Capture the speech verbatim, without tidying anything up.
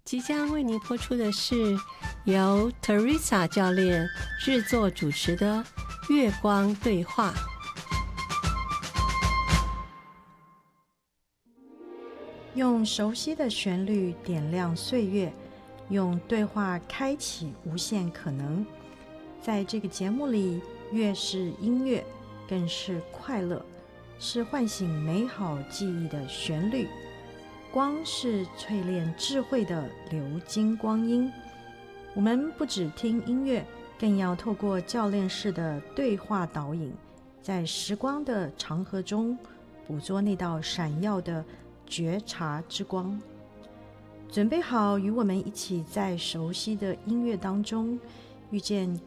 即将为您播出的是由 Teresa 教练制作主持的月光对话。 用熟悉的旋律点亮岁月，用对话开启无限可能。在这个节目里，乐是音乐，更是快乐，是唤醒美好记忆的旋律。光是淬炼智慧的流金光阴。我们不只听音乐，更要透过教练式的对话导引，在时光的长河中捕捉那道闪耀的觉察之光。准备好与我们一起在熟悉的音乐当中遇见